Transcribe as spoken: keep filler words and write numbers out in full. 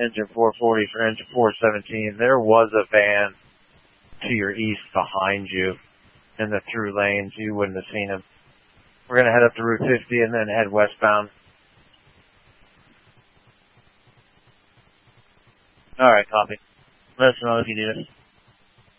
engine four forty for engine four seventeen. There was a van to your east behind you in the through lanes. You wouldn't have seen him. We're going to head up to Route fifty and then head westbound. All right, copy. Let us know if you need us.